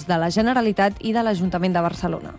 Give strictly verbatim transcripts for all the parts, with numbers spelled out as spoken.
de la Generalitat i de l'Ajuntament de Barcelona.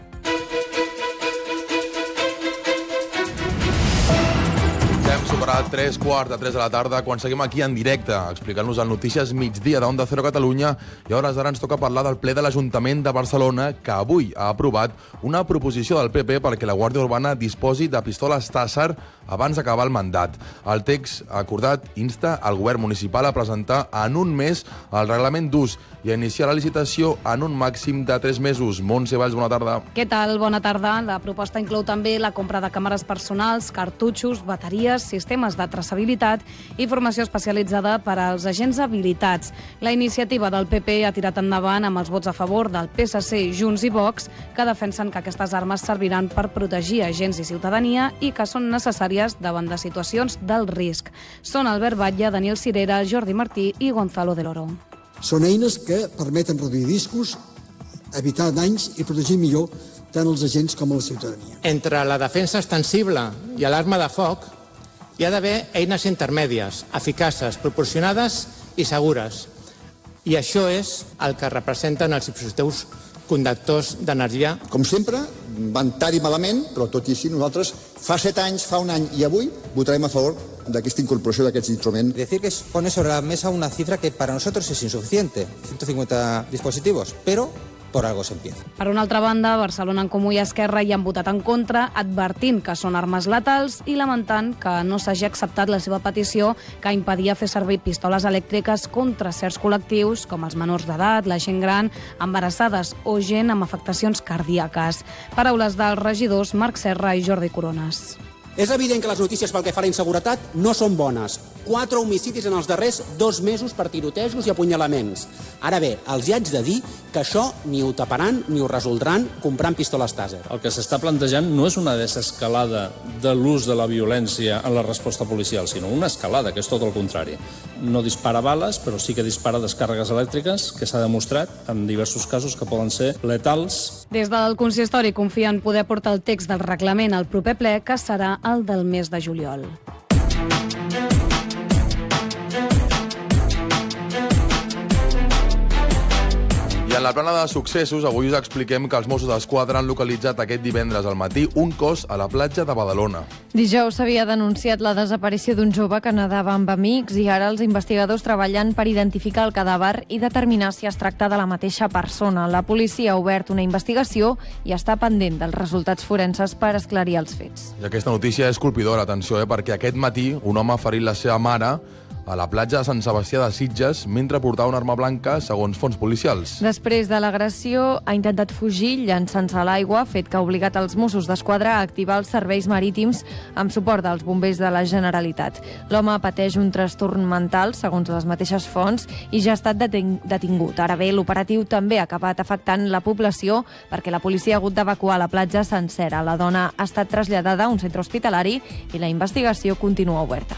Hem superat tres quarts de tres de la tarda quan seguim aquí en directe explicant-nos el Notícies Migdia d'Onda Cero Catalunya i a hores d'ara ens toca parlar del ple de l'Ajuntament de Barcelona que avui ha aprovat una proposició del P P perquè la Guàrdia Urbana disposi de pistoles Taser abans d'acabar el mandat. El text acordat insta al govern municipal a presentar en un mes el reglament d'ús i a iniciar la licitació en un màxim de tres mesos. Montse Valls, bona tarda. Què tal? Bona tarda. La proposta inclou també la compra de càmeres personals, cartutxos, bateries, sistemes de traçabilitat i formació especialitzada per als agents habilitats. La iniciativa del P P ha tirat endavant amb els vots a favor del P S C, Junts i Vox, que defensen que aquestes armes serviran per protegir agents i ciutadania i que són necessàries davant de situacions d'alt risc. Són Albert Batlle, Daniel Cirera, Jordi Martí i Gonzalo del Oro. Són eines que permeten reduir riscos, evitar danys i protegir millor tant els agents com a la ciutadania. Entre la defensa extensible i l'arma de foc hi ha d'haver eines intermèdies, eficaces, proporcionades i segures. I això és el que representen els dispositius conductors d'energia. Com sempre, van tard i malament, però tot i així nosaltres fa set anys, fa un any i avui votarem a favor d'aquesta incorporació d'aquests instruments. Decir que pone sobre la mesa una cifra que para nosotros es insuficiente, ciento cincuenta dispositivos, pero por algo se empieza. Per una altra banda, Barcelona en Comú i Esquerra hi han votat en contra, advertint que són armes letals i lamentant que no s'hagi acceptat la seva petició que impedia fer servir pistoles elèctriques contra certs col·lectius, com els menors d'edat, la gent gran, embarassades o gent amb afectacions cardíaques. Paraules dels regidors Marc Serra i Jordi Coronas. És evident que les notícies pel que fa a la inseguretat no són bones. Quatre homicidis en els darrers dos mesos per tirotejos i apunyalaments. Ara bé, els hi haig de dir que això ni ho taparan ni ho resoldran comprant pistoles Taser. El que s'està plantejant no és una desescalada de l'ús de la violència en la resposta policial, sinó una escalada, que és tot el contrari. No dispara bales, però sí que dispara descàrregues elèctriques, que s'ha demostrat en diversos casos que poden ser letals. Des del consistori confien poder portar el text del reglament al proper ple, que serà el del mes de juliol. I en la plana de successos, avui us expliquem que els Mossos d'Esquadra han localitzat aquest divendres al matí un cos a la platja de Badalona. Dijous s'havia denunciat la desaparició d'un jove que nedava amb amics i ara els investigadors treballen per identificar el cadàver i determinar si es tracta de la mateixa persona. La policia ha obert una investigació i està pendent dels resultats forenses per esclarir els fets. I aquesta notícia és colpidora, atenció, eh, perquè aquest matí un home ha ferit la seva mare a la platja de Sant Sebastià de Sitges mentre portava una arma blanca, segons fonts policials. Després de l'agressió, ha intentat fugir llançant-se a l'aigua, fet que ha obligat els Mossos d'Esquadra a activar els serveis marítims amb suport dels bombers de la Generalitat. L'home pateix un trastorn mental, segons les mateixes fonts, i ja ha estat detingut. Ara bé, l'operatiu també ha acabat afectant la població perquè la policia ha hagut d'evacuar la platja sencera. La dona ha estat traslladada a un centre hospitalari i la investigació continua oberta.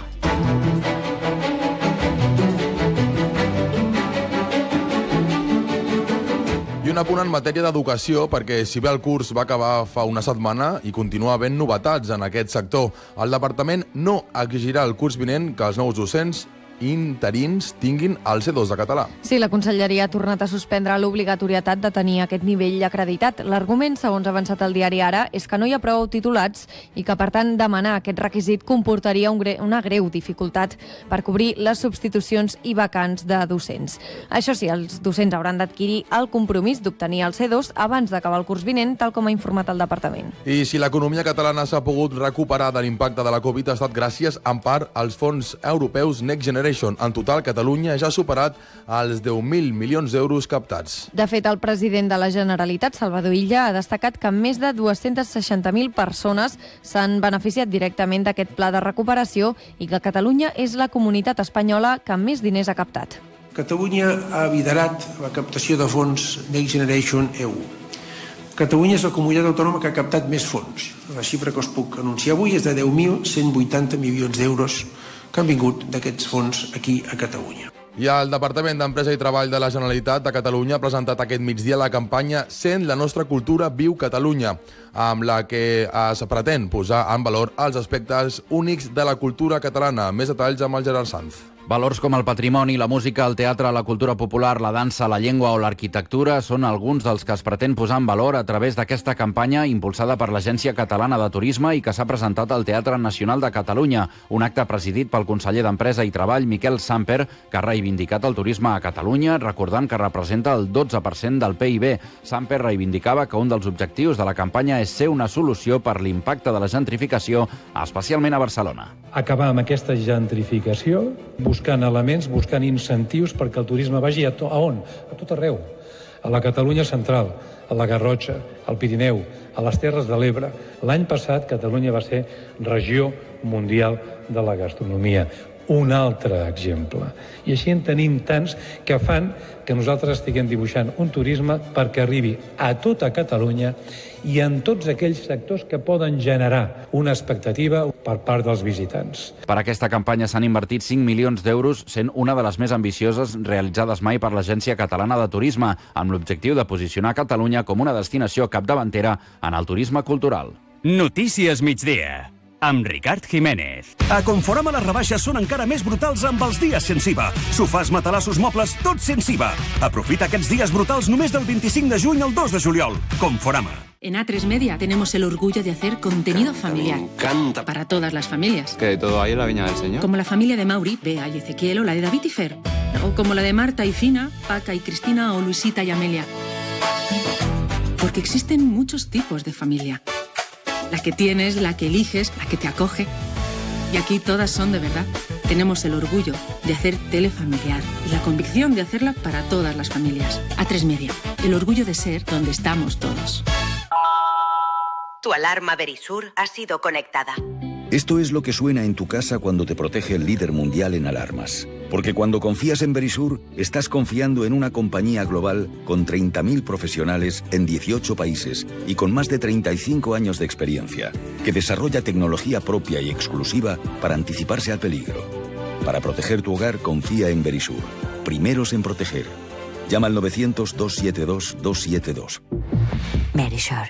I un apunt en matèria d'educació, perquè si bé el curs va acabar fa una setmana i continua havent novetats en aquest sector, el departament no exigirà el curs vinent que els nous docents interins tinguin el C dos de català. Sí, la Conselleria ha tornat a suspendre l'obligatorietat de tenir aquest nivell acreditat. L'argument, segons ha avançat el diari Ara, és que no hi ha prou titulats i que, per tant, demanar aquest requisit comportaria un gre una greu dificultat per cobrir les substitucions i vacants de docents. Això sí, els docents hauran d'adquirir el compromís d'obtenir el C dos abans d'acabar el curs vinent, tal com ha informat el departament. I si l'economia catalana s'ha pogut recuperar de l'impacte de la Covid ha estat gràcies, en part, als fons europeus Next Generation. En total, Catalunya ja ha superat els deu mil milions d'euros captats. De fet, el president de la Generalitat, Salvador Illa, ha destacat que més de dues-centes seixanta mil persones s'han beneficiat directament d'aquest pla de recuperació i que Catalunya és la comunitat espanyola que més diners ha captat. Catalunya ha liderat la captació de fons Next Generation E U. Catalunya és la comunitat autònoma que ha captat més fons. La xifra que us puc anunciar avui és de deu mil cent vuitanta milions d'euros que han vingut d'aquests fons aquí a Catalunya. I el Departament d'Empresa i Treball de la Generalitat de Catalunya ha presentat aquest migdia la campanya Sent la nostra cultura, viu Catalunya, amb la que es pretén posar en valor els aspectes únics de la cultura catalana. Més detalls amb el Gerard Sanz. Valors com el patrimoni, la música, el teatre, la cultura popular, la dansa, la llengua o l'arquitectura són alguns dels que es pretén posar en valor a través d'aquesta campanya impulsada per l'Agència Catalana de Turisme i que s'ha presentat al Teatre Nacional de Catalunya, un acte presidit pel conseller d'Empresa i Treball, Miquel Samper, que ha reivindicat el turisme a Catalunya, recordant que representa el dotze per cent del P I B. Samper reivindicava que un dels objectius de la campanya és ser una solució per l'impacte de la gentrificació, especialment a Barcelona. Acabar amb aquesta gentrificació, buscant elements, buscant incentius perquè el turisme vagi a, to a on? A tot arreu. A la Catalunya central, a la Garrotxa, al Pirineu, a les Terres de l'Ebre. L'any passat Catalunya va ser regió mundial de la gastronomia. Un altre exemple. I així en tenim tants que fan que nosaltres estiguem dibuixant un turisme perquè arribi a tota Catalunya i en tots aquells sectors que poden generar una expectativa per part dels visitants. Per aquesta campanya s'han invertit cinc milions d'euros, sent una de les més ambicioses realitzades mai per l'Agència Catalana de Turisme, amb l'objectiu de posicionar Catalunya com una destinació capdavantera en el turisme cultural. Notícies migdia, amb Ricard Jiménez. A Conforama les rebaixes són encara més brutals amb els dies sense I V A. Sofàs, matalassos, mobles, tot sense I V A. Aprofita aquests dies brutals només del vint-i-cinc de juny al dos de juliol. Conforama. En A tres Media tenemos el orgullo de hacer contenido encanta, familiar. Me encanta. Para todas las familias. Que todo hay en la Viña del Señor. Como la familia de Mauri, Bea y Ezequiel, o la de David y Fer. O como la de Marta y Fina, Paca y Cristina, o Luisita y Amelia. Porque existen muchos tipos de familia. La que tienes, la que eliges, la que te acoge. Y aquí todas son de verdad. Tenemos el orgullo de hacer tele familiar y la convicción de hacerla para todas las familias. A tres Media, el orgullo de ser donde estamos todos. Tu alarma Verisur ha sido conectada. Esto es lo que suena en tu casa cuando te protege el líder mundial en alarmas. Porque cuando confías en Verisur, estás confiando en una compañía global con treinta mil profesionales en dieciocho países y con más de treinta y cinco años de experiencia, que desarrolla tecnología propia y exclusiva para anticiparse al peligro. Para proteger tu hogar, confía en Verisur. Primeros en proteger. Llama al novecientos, dos setenta y dos, dos setenta y dos. Verisur.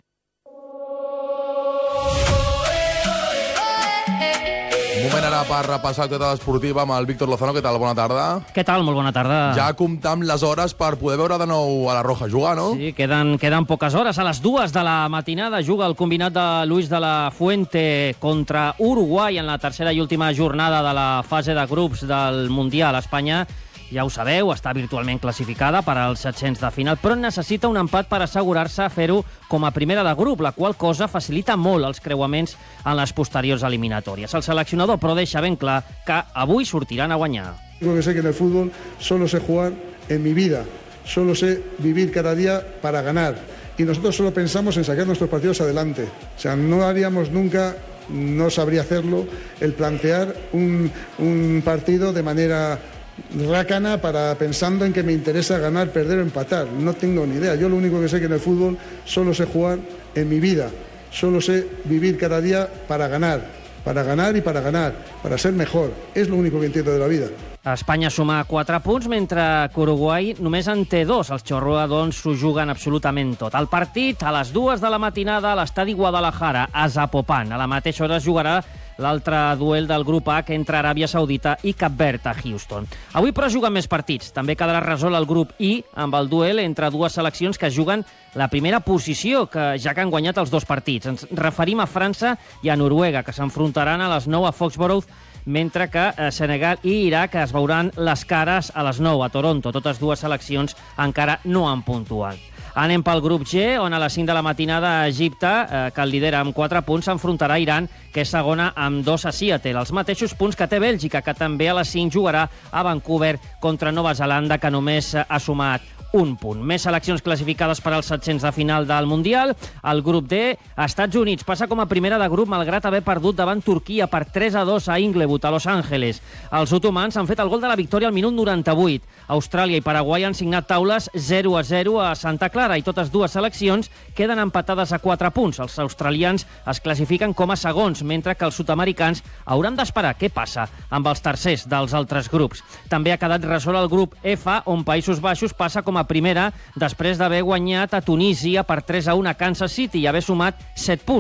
Moment ara per repassar l'actualitat esportiva amb el Víctor Lozano. Què tal? Bona tarda. Què tal? Molt bona tarda. Ja comptar amb les hores per poder veure de nou a la Roja jugar, no? Sí, queden, queden poques hores. A les dues de la matinada juga el combinat de Luis de la Fuente contra Uruguai en la tercera i última jornada de la fase de grups del Mundial. Espanya, ja ho sabeu, està virtualment classificada per als set-cents de final, però necessita un empat per assegurar-se fer-ho com a primera de grup, la qual cosa facilita molt els creuaments en les posteriors eliminatòries. El seleccionador, però, deixa ben clar que avui sortiran a guanyar. Lo que sé que en el fútbol solo sé jugar en mi vida, solo sé vivir cada día para ganar. Y nosotros solo pensamos en sacar nuestros partidos adelante. O sea, no haríamos nunca, no sabría hacerlo, el plantear un, un partido de manera rácana para pensando en que me interesa ganar, perder o empatar. No tengo ni idea. Yo lo único que sé que en el fútbol solo sé jugar en mi vida. Solo sé vivir cada día para ganar. Para ganar y para ganar. Para ser mejor. Es lo único que entiendo de la vida. Espanya suma quatre punts, mentre que Uruguai només en té dos. Els xorroadons s'ho juguen absolutament tot. El partit, a les dues de la matinada, a l'estadi Guadalajara, a Zapopan. A la mateixa hora es jugarà l'altre duel del grup H entre Aràbia Saudita i Cap Verd a Houston. Avui, però, juguen més partits. També quedarà resolt el grup I amb el duel entre dues seleccions que juguen la primera posició, que ja que han guanyat els dos partits. Ens referim a França i a Noruega, que s'enfrontaran a les nou a Foxborough, mentre que Senegal i Iraq es veuran les cares a les nou a Toronto. Totes dues seleccions encara no han puntuat. Anem pel grup G, on a les cinc de la matinada Egipte, eh, que el lidera amb quatre punts, s'enfrontarà a Iran, que és segona amb dos a Seattle. Els mateixos punts que té Bèlgica, que també a les cinc jugarà a Vancouver contra Nova Zelanda, que només ha sumat un punt. Més seleccions classificades per als set-cents de final del Mundial. El grup D, Estats Units, passa com a primera de grup malgrat haver perdut davant Turquia per tres a dos a Inglewood, a Los Angeles. Els otomans han fet el gol de la victòria al minut noranta-vuit. Austràlia i Paraguai han signat taules zero a zero a Santa Clara i totes dues seleccions queden empatades a quatre punts. Els australians es classifiquen com a segons, mentre que els sud-americans hauran d'esperar què passa amb els tercers dels altres grups. També ha quedat resolt el grup F, on Països Baixos passa com a primera després d'haver guanyat a Tunísia per tres a un a Kansas City i haver sumat set punts.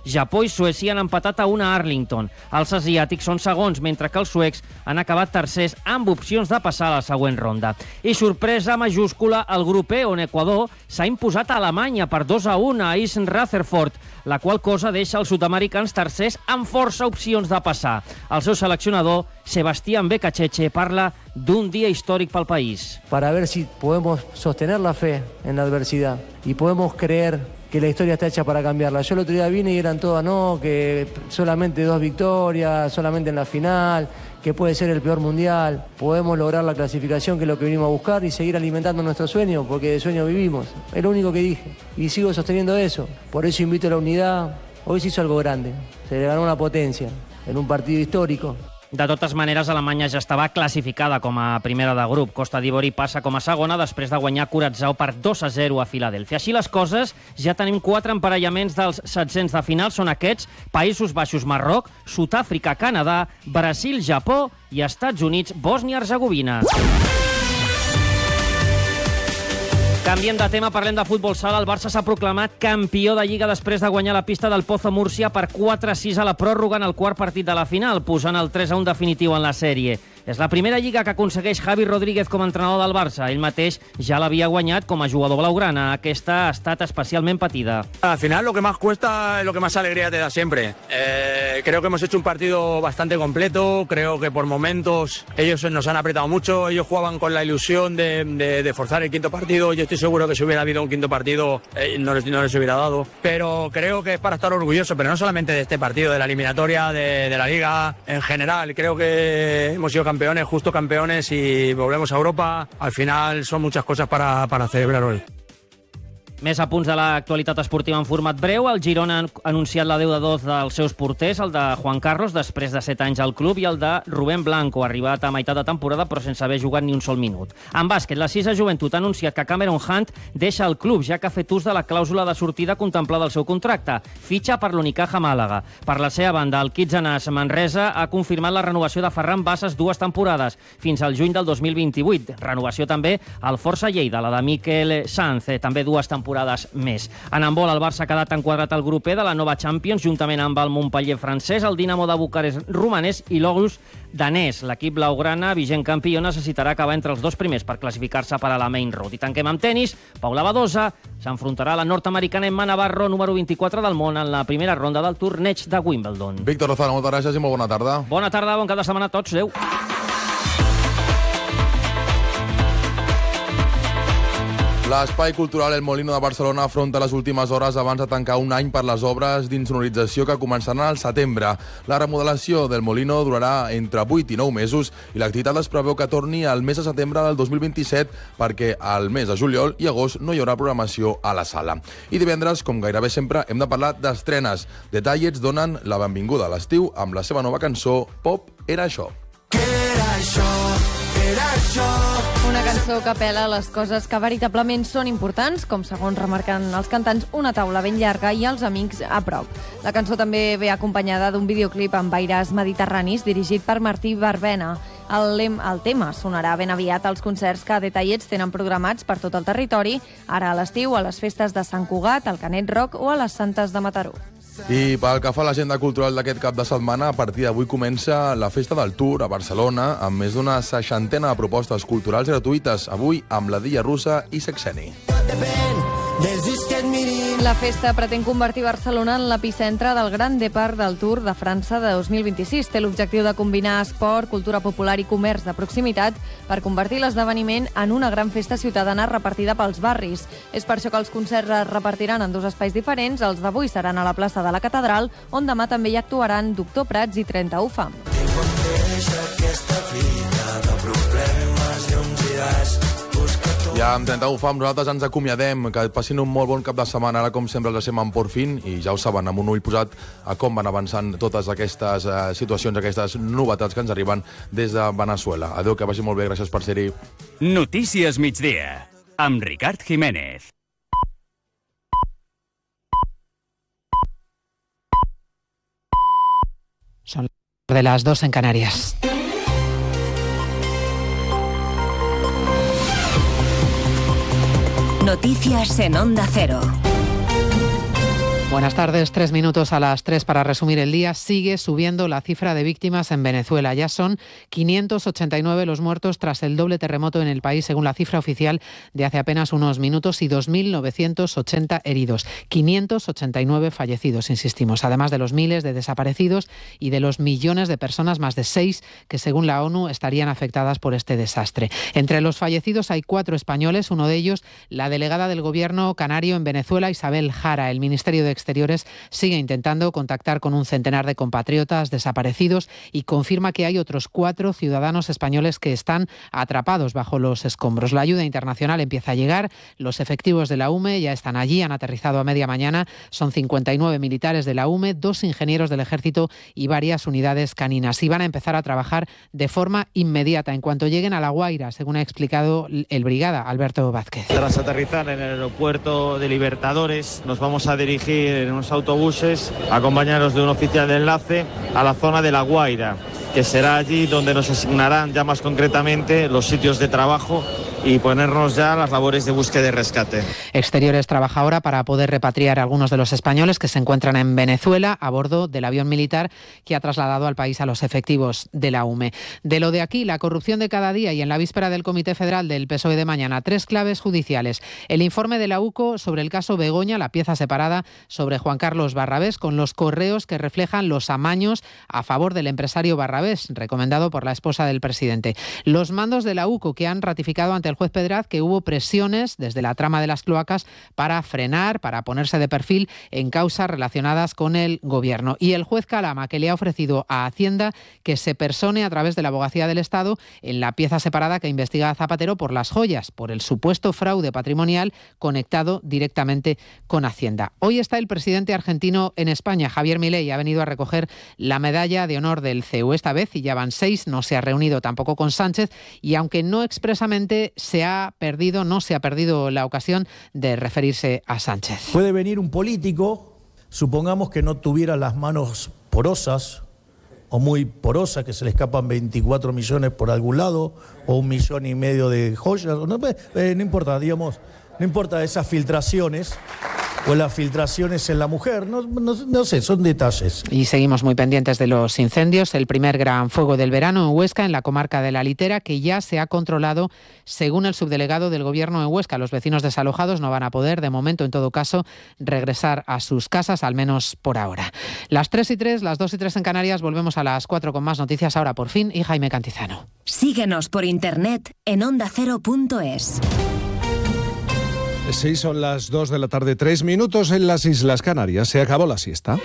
Japó i Suècia han empatat a una a Arlington. Els asiàtics són segons, mentre que els suecs han acabat tercers amb opcions de passar a la següent ronda. I sorpresa majúscula al grup E, on Equador s'ha imposat a Alemanya per dos a un a Essen Rutherford, la qual cosa deixa els sud-americans tercers amb força opcions de passar. El seu seleccionador, Sebastián Beccacheche, parla d'un dia històric pel país. Para ver si podemos sostener la fe en la adversidad y podemos creer que la historia está hecha para cambiarla. Yo el otro día vine y eran todas, no, que solamente dos victorias, solamente en la final, que puede ser el peor mundial. Podemos lograr la clasificación, que es lo que venimos a buscar, y seguir alimentando nuestro sueño, porque de sueño vivimos. Es lo único que dije. Y sigo sosteniendo eso. Por eso invito a la unidad. Hoy se hizo algo grande. Se le ganó una potencia en un partido histórico. De totes maneres, Alemanya ja estava classificada com a primera de grup. Costa d'Ivori passa com a segona després de guanyar Curaçao per dos a zero a Filadèlfia. Així les coses, ja tenim quatre emparellaments dels setzents de final. Són aquests: Països Baixos, Marroc, Sud-àfrica, Canadà, Brasil, Japó i Estats Units, Bòsnia-Hercegovina. Canviem de tema, parlem de futbol sala. El Barça s'ha proclamat campió de Lliga després de guanyar la pista del Pozo Múrcia per quatre a sis a la pròrroga en el quart partit de la final, posant el tres a un definitiu en la sèrie. És la primera Lliga que aconsegueix Javi Rodríguez com a entrenador del Barça. Ell mateix ja l'havia guanyat com a jugador blaugrana. Aquesta ha estat especialment patida. Al final lo que más cuesta es lo que más alegría te da siempre. Eh, creo que hemos hecho un partido bastante completo. Creo que por momentos ellos nos han apretado mucho. Ellos jugaban con la ilusión de, de, de forzar el quinto partido. Yo estoy seguro que si hubiera habido un quinto partido eh, no, les, no les hubiera dado. Pero creo que es para estar orgulloso, pero no solamente de este partido, de la eliminatoria, de, de la Liga en general. Creo que hemos sido campeones. campeones, justo campeones, y volvemos a Europa. Al final son muchas cosas para, para celebrar hoy. Més a punts de l'actualitat esportiva en format breu. El Girona ha anunciat l'adeu de dos dels seus porters, el de Juan Carlos, després de set anys al club, i el de Rubén Blanco, arribat a meitat de temporada però sense haver jugat ni un sol minut. En bàsquet, la Sisa Joventut ha anunciat que Cameron Hunt deixa el club, ja que ha fet ús de la clàusula de sortida contemplada al seu contracte. Fitxa per l'Unicaja Màlaga. Per la seva banda, el Kitsanas Manresa ha confirmat la renovació de Ferran Bassas dues temporades, fins al juny del dos mil vint-i-vuit. Renovació també al Força Lleida, la de Miquel Sanz, també dues temporades més. En handbol, el Barça ha quedat enquadrat al grup E de la nova Champions, juntament amb el Montpellier francès, el Dinamo de Bucarest romanès i l'Aarhus danès. L'equip blaugrana, vigent campió, necessitarà acabar entre els dos primers per classificar-se per a la Main Road. I tanquem amb tenis. Paula Badosa s'enfrontarà a la nord-americana Emma Navarro, número vint-i-quatre del món, en la primera ronda del torneig de Wimbledon. Víctor Lozano, moltes gràcies i molt bona tarda. Bona tarda, bon cap de setmana a tots. Adéu. L'Espai Cultural El Molino de Barcelona afronta les últimes hores abans de tancar un any per les obres d'insonorització que començaran al setembre. La remodelació del Molino durarà entre vuit i nou mesos i l'activitat es preveu que torni al mes de setembre del dos mil vint-i-set perquè al mes de juliol i agost no hi haurà programació a la sala. I divendres, com gairebé sempre, hem de parlar d'estrenes. Detallets donen la benvinguda a l'estiu amb la seva nova cançó Pop era això. Què era això? Era això? Una cançó que apela a les coses que veritablement són importants, com segons remarquen els cantants, una taula ben llarga i els amics a prop. La cançó també ve acompanyada d'un videoclip amb aires mediterranis dirigit per Martí Barbena. El, lem, el tema sonarà ben aviat als concerts que Detallets tenen programats per tot el territori, ara a l'estiu, a les festes de Sant Cugat, al Canet Rock o a les Santes de Mataró. I pel que fa a l'agenda cultural d'aquest cap de setmana, a partir d'avui comença la Festa del Tour a Barcelona, amb més d'una seixantena de propostes culturals gratuïtes, avui amb la Dilla Russa i Sexeni. La festa pretén convertir Barcelona en l'epicentre del Gran Départ del Tour de França de dos mil vint-i-sis. Té l'objectiu de combinar esport, cultura popular i comerç de proximitat per convertir l'esdeveniment en una gran festa ciutadana repartida pels barris. És per això que els concerts es repartiran en dos espais diferents. Els d'avui seran a la plaça de la Catedral, on demà també hi actuaran Doctor Prats i trenta-u Fam. Ja amb trenta-u Fam nosaltres ens acomiadem, que passin un molt bon cap de setmana. Ara, com sempre, els deixem en Port Fin i ja ho saben, amb un ull posat a com van avançant totes aquestes eh, situacions, aquestes novetats que ens arriben des de Venezuela. Adéu, que vagi molt bé, gràcies per ser-hi. Notícies migdia, amb Ricard Jiménez. Son de las dos en Canarias. Noticias en Onda Cero. Buenas tardes, tres minutos a las tres para resumir el día. Sigue subiendo la cifra de víctimas en Venezuela. Ya son quinientos ochenta y nueve los muertos tras el doble terremoto en el país, según la cifra oficial de hace apenas unos minutos, y dos mil novecientos ochenta heridos. quinientos ochenta y nueve fallecidos, insistimos, además de los miles de desaparecidos y de los millones de personas, más de seis, que según la ONU estarían afectadas por este desastre. Entre los fallecidos hay cuatro españoles, uno de ellos la delegada del gobierno canario en Venezuela, Isabel Jara. El Ministerio de Exteriores sigue intentando contactar con un centenar de compatriotas desaparecidos y confirma que hay otros cuatro ciudadanos españoles que están atrapados bajo los escombros. La ayuda internacional empieza a llegar. Los efectivos de la U M E ya están allí, han aterrizado a media mañana. Son cincuenta y nueve militares de la U M E, dos ingenieros del Ejército y varias unidades caninas. Y van a empezar a trabajar de forma inmediata en cuanto lleguen a La Guaira, según ha explicado el brigada Alberto Vázquez. Tras aterrizar en el aeropuerto de Libertadores, nos vamos a dirigir en unos autobuses, acompañados de un oficial de enlace, a la zona de La Guaira, que será allí donde nos asignarán ya más concretamente los sitios de trabajo y ponernos ya a las labores de búsqueda y rescate. Exteriores trabaja ahora para poder repatriar a algunos de los españoles que se encuentran en Venezuela a bordo del avión militar que ha trasladado al país a los efectivos de la U M E. De lo de aquí, la corrupción de cada día y en la víspera del Comité Federal del P S O E de mañana, tres claves judiciales. El informe de la U C O sobre el caso Begoña, la pieza separada sobre Juan Carlos Barrabés, con los correos que reflejan los amaños a favor del empresario Barrabés, recomendado por la esposa del presidente. Los mandos de la U C O que han ratificado ante el juez Pedraz que hubo presiones desde la trama de las cloacas para frenar, para ponerse de perfil en causas relacionadas con el gobierno. Y el juez Calama, que le ha ofrecido a Hacienda que se persone a través de la Abogacía del Estado en la pieza separada que investiga a Zapatero por las joyas, por el supuesto fraude patrimonial conectado directamente con Hacienda. Hoy está el presidente argentino en España, Javier Milei, ha venido a recoger la medalla de honor del C E U esta vez y ya van seis, no se ha reunido tampoco con Sánchez y aunque no expresamente se ha perdido, no se ha perdido la ocasión de referirse a Sánchez. Puede venir un político, supongamos que no tuviera las manos porosas o muy porosas, que se le escapan veinticuatro millones por algún lado o un millón y medio de joyas, no, eh, no importa, digamos, no importa esas filtraciones o las filtraciones en la mujer, no, no, no sé, son detalles. Y seguimos muy pendientes de los incendios, el primer gran fuego del verano en Huesca, en la comarca de La Litera, que ya se ha controlado según el subdelegado del Gobierno en Huesca. Los vecinos desalojados no van a poder, de momento, en todo caso, regresar a sus casas, al menos por ahora. Las tres y tres, las dos y tres en Canarias, volvemos a las cuatro con más noticias, ahora por fin, y Jaime Cantizano. Síguenos por internet en onda cero punto es. Sí, son las dos de la tarde, tres minutos en las Islas Canarias. Se acabó la siesta.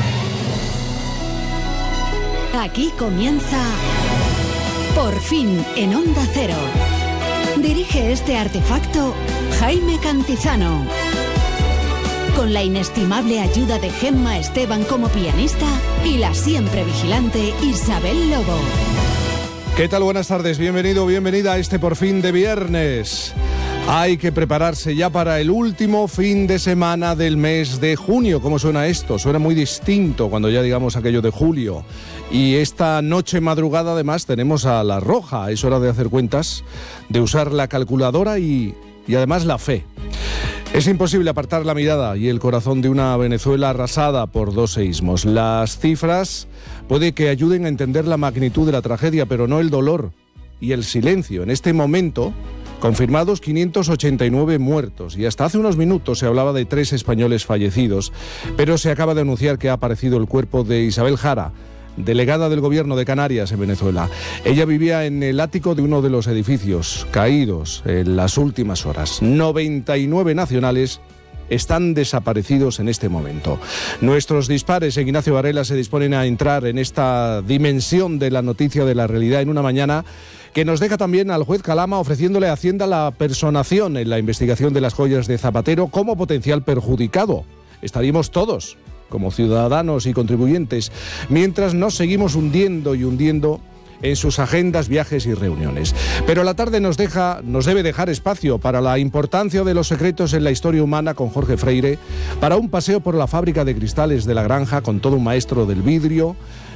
Aquí comienza Por fin en Onda Cero. Dirige este artefacto Jaime Cantizano. Con la inestimable ayuda de Gemma Esteban como pianista y la siempre vigilante Isabel Lobo. ¿Qué tal? Buenas tardes. Bienvenido, bienvenida a este Por fin de viernes. Hay que prepararse ya para el último fin de semana del mes de junio. ¿Cómo suena esto? Suena muy distinto cuando ya digamos aquello de julio. Y esta noche madrugada además tenemos a La Roja. Es hora de hacer cuentas, de usar la calculadora y, y además la fe. Es imposible apartar la mirada y el corazón de una Venezuela arrasada por dos seísmos. Las cifras puede que ayuden a entender la magnitud de la tragedia, pero no el dolor y el silencio. En este momento, confirmados quinientos ochenta y nueve muertos y hasta hace unos minutos se hablaba de tres españoles fallecidos, pero se acaba de anunciar que ha aparecido el cuerpo de Isabel Jara, delegada del Gobierno de Canarias en Venezuela. Ella vivía en el ático de uno de los edificios caídos en las últimas horas. noventa y nueve nacionales están desaparecidos en este momento. Nuestros dispares en Ignacio Varela se disponen a entrar en esta dimensión de la noticia de la realidad en una mañana que nos deja también al juez Calama ofreciéndole a Hacienda la personación en la investigación de las joyas de Zapatero como potencial perjudicado. Estaríamos todos, como ciudadanos y contribuyentes, mientras nos seguimos hundiendo y hundiendo en sus agendas, viajes y reuniones. Pero la tarde nos deja, nos debe dejar espacio para la importancia de los secretos en la historia humana con Jorge Freire, para un paseo por la fábrica de cristales de La Granja con todo un maestro del vidrio,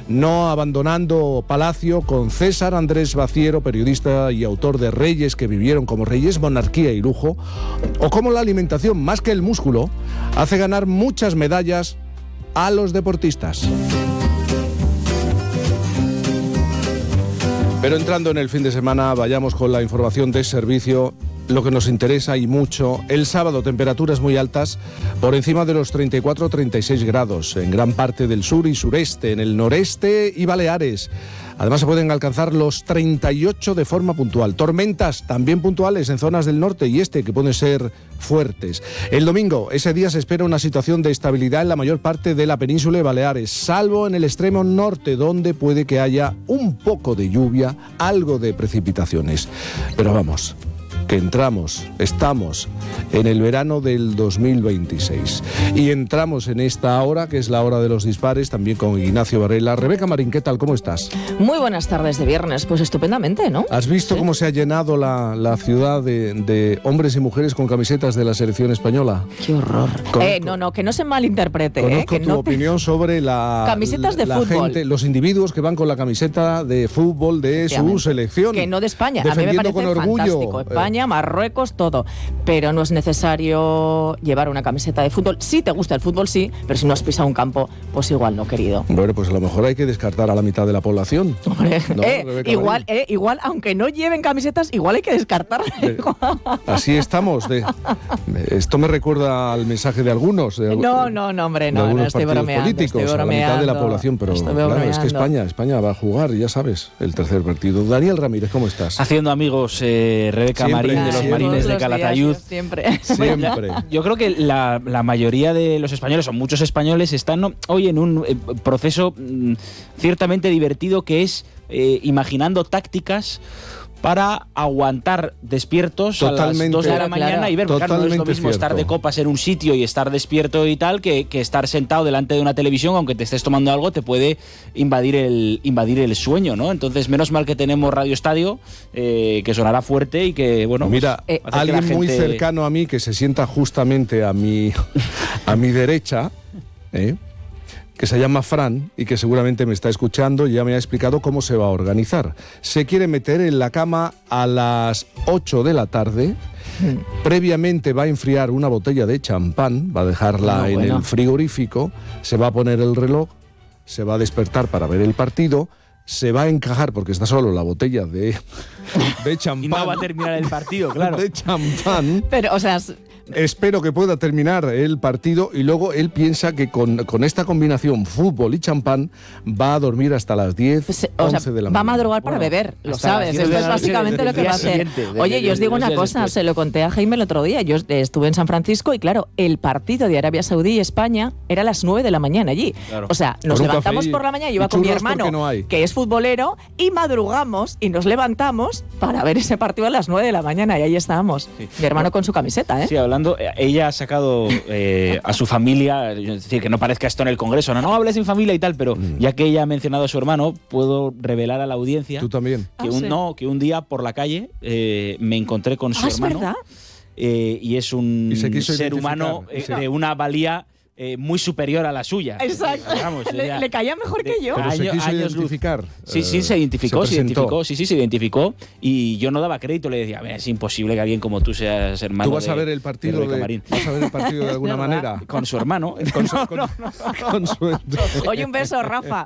no abandonando Palacio, con César Andrés Baciero, periodista y autor de Reyes que vivieron como reyes, monarquía y lujo, o cómo la alimentación, más que el músculo, hace ganar muchas medallas a los deportistas. Pero entrando en el fin de semana, vayamos con la información de servicio, lo que nos interesa y mucho. El sábado, temperaturas muy altas, por encima de los treinta y cuatro a treinta y seis grados, en gran parte del sur y sureste, en el noreste y Baleares. Además, se pueden alcanzar los treinta y ocho de forma puntual. Tormentas también puntuales en zonas del norte y este, que pueden ser fuertes. El domingo, ese día se espera una situación de estabilidad en la mayor parte de la península de Baleares, salvo en el extremo norte, donde puede que haya un poco de lluvia, algo de precipitaciones. Pero vamos, que entramos, estamos en el verano del dos mil veintiséis. Y entramos en esta hora, que es la hora de los dispares, también con Ignacio Varela. Rebeca Marín, ¿qué tal? ¿Cómo estás? Muy buenas tardes de viernes, pues estupendamente, ¿no? ¿Has visto Sí. cómo se ha llenado la, la ciudad de, de hombres y mujeres con camisetas de la selección española? Qué horror. Conozco- Eh, no, no, que no se malinterprete, ¿eh? Conozco Que tu no te- opinión sobre la, Camisetas de la fútbol. gente, los individuos que van con la camiseta de fútbol de su Efectivamente. selección. Que no de España. A mí me defendiendo parece con orgullo, fantástico. eh, España, Marruecos, todo. Pero no es necesario llevar una camiseta de fútbol. Si te gusta el fútbol, sí, pero si no has pisado un campo, pues igual no, querido. Bueno, pues a lo mejor hay que descartar a la mitad de la población. Hombre, No, eh, Rebeca igual, eh, igual, aunque no lleven camisetas, igual hay que descartar. Así estamos. De, esto me recuerda al mensaje de algunos. De, No, no, no, hombre, de no, no algunos estoy partidos bromeando, políticos, estoy a la mitad de la bromeando, población, pero estoy claro, es que bromeando. España, España va a jugar, ya sabes, el tercer partido. Daniel Ramírez, ¿cómo estás? Haciendo amigos, eh, Rebeca Siempre, Marín, de los siempre. Marines de Todos los días, Calatayud. yo siempre. Siempre. Yo creo que la, la mayoría de los españoles, o muchos españoles, están ¿no? hoy en un eh, proceso mm, ciertamente divertido, que es eh, imaginando tácticas para aguantar despiertos a las Totalmente. dos de la Claro, mañana claro. y ver, porque claro, no es lo Totalmente mismo estar de cierto. copas en un sitio y estar despierto y tal, que, que estar sentado delante de una televisión, aunque te estés tomando algo, te puede invadir el, invadir el sueño, ¿no? Entonces, menos mal que tenemos Radio Estadio, eh, que sonará fuerte y que, bueno... Mira, pues, hace que alguien la muy gente- cercano a mí que se sienta justamente a mi, a mi derecha, ¿eh? que se llama Fran y que seguramente me está escuchando y ya me ha explicado cómo se va a organizar. Se quiere meter en la cama a las ocho de la tarde. Previamente va a enfriar una botella de champán, va a dejarla Bueno, en bueno. el frigorífico, se va a poner el reloj, se va a despertar para ver el partido, se va a encajar, porque está solo la botella de, de champán. Y no va a terminar el partido, claro. De champán. Pero, o sea, s- Espero que pueda terminar el partido y luego él piensa que con, con esta combinación fútbol y champán va a dormir hasta las diez, pues, o sea, once de la va a mañana. madrugar para Bueno, beber, lo hasta las sabes. diez Esto de es la noche básicamente del lo que día va a hacer. siguiente, de- Oye, de- yo os de digo dos una días cosa, después. se lo conté a Jaime el otro día. Yo estuve en San Francisco y, claro, el partido de Arabia Saudí y España era a las nueve de la mañana allí. Claro. O sea, nos Con un levantamos café y- por la mañana, yo y iba con mi churros hermano, porque no hay. que es futbolero, y madrugamos y nos levantamos para ver ese partido a las nueve de la mañana y ahí estábamos. Mi hermano con su camiseta, ¿eh? Sí, hablando, eh, ella ha sacado eh, a su familia, es decir, que no parezca esto en el Congreso, no, no hables sin familia y tal, pero ya que ella ha mencionado a su hermano, puedo revelar a la audiencia Tú también. que, Ah, un, sí. no, que un día por la calle eh, me encontré con su Ah, ¿es hermano. verdad? eh, y es un Y se quiso ser identificar, humano eh, sí. de una valía eh, muy superior a la suya. Exacto. Vamos, le, ella- le caía mejor que yo. Pero se Año- quiso años luz. identificar. Sí, eh, sí, se identificó, se, presentó. identificó, sí, sí, se identificó. Y yo no daba crédito, le decía, "A ver, es imposible que alguien como tú seas hermano Tú vas de- a ver el partido Rebeca de, Marín". vas a ver el partido de alguna ¿Verdad? manera. Con su hermano. Con su- No, con- no, no. con su- Oye, un beso, Rafa.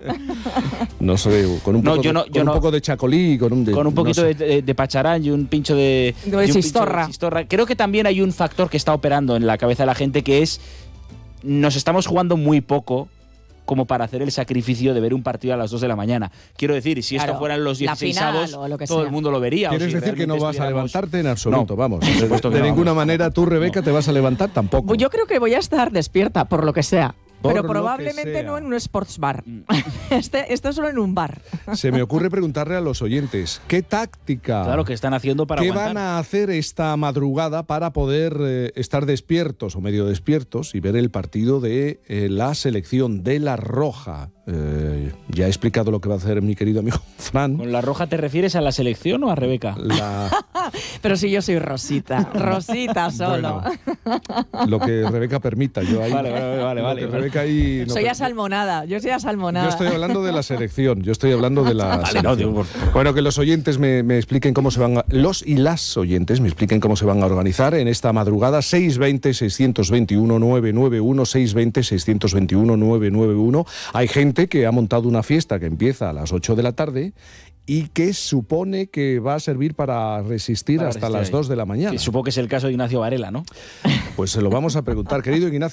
no sé, con un No, poco, yo de, no- con yo un no. poco de chacolí, con un de- Con un no poquito sé. de, de- de pacharán y un pincho de, De y un pincho chistorra. chistorra. Creo que también hay un factor que está operando en la cabeza de la gente, que es nos estamos jugando muy poco como para hacer el sacrificio de ver un partido a las dos de la mañana. Quiero decir, si esto Claro, fueran los la dieciséis final avos, o lo que todo sea. el mundo lo vería. o ¿Quieres si decir que no realmente vas a estuviéramos- levantarte en absoluto? No, vamos. por supuesto que de no, ninguna vamos. manera tú, Rebeca, te vas a levantar tampoco. Pues yo creo que voy a estar despierta, por lo que sea. Por pero lo que probablemente sea. no en un sports bar. Este, esto es solo en un bar. Se me ocurre preguntarle a los oyentes, ¿qué táctica? Claro, que están haciendo para ¿Qué aguantar. van a hacer esta madrugada para poder eh, estar despiertos o medio despiertos y ver el partido de eh, la selección de La Roja? Eh, ya he explicado lo que va a hacer mi querido amigo Fran. ¿Con la roja te refieres a la selección o a Rebeca? La... Pero si yo soy Rosita, Rosita solo. Bueno, lo que Rebeca permita. Yo ahí, vale, vale, vale. lo vale, que vale. Rebeca ahí no soy per- asalmonada, yo soy asalmonada. Yo estoy hablando de la selección, yo estoy hablando de la Vale, selección. no, digo, por favor. Bueno, que los oyentes me, me expliquen cómo se van a, los y las oyentes me expliquen cómo se van a organizar en esta madrugada. Seis veinte, seiscientos veintiuno, novecientos noventa y uno, seis veinte, seiscientos veintiuno, novecientos noventa y uno. Hay gente que ha montado una fiesta que empieza a las ocho de la tarde y que supone que va a servir para resistir Para hasta resistir las ahí. dos de la mañana. Que supongo que es el caso de Ignacio Varela, ¿no? Pues se lo vamos a preguntar, querido Ignacio.